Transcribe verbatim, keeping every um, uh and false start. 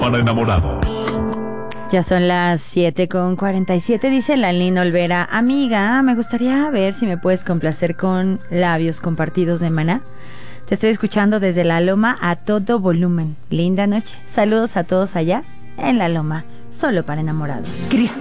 para enamorados. Ya son las siete con cuarenta y siete, dice Lalín Olvera. Amiga, me gustaría ver si me puedes complacer con Labios Compartidos de Maná. Te estoy escuchando desde La Loma a todo volumen. Linda noche. Saludos a todos allá en La Loma, solo para enamorados.